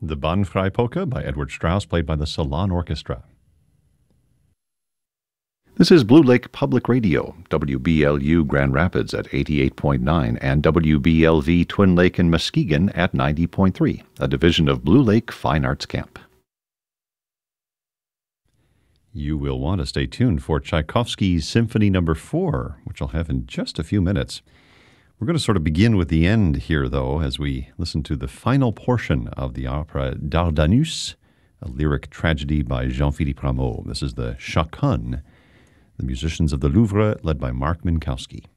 The Bahnfrei Polka by Edward Strauss, played by the Salon Orchestra. This is Blue Lake Public Radio, WBLU Grand Rapids at 88.9 and WBLV Twin Lake and Muskegon at 90.3, a division of Blue Lake Fine Arts Camp. You will want to stay tuned for Tchaikovsky's Symphony No. 4, which I'll have in just a few minutes. We're going to sort of begin with the end here, though, as we listen to the final portion of the opera Dardanus, a lyric tragedy by Jean-Philippe Rameau. This is the Chaconne, the musicians of the Louvre, led by Mark Minkowski.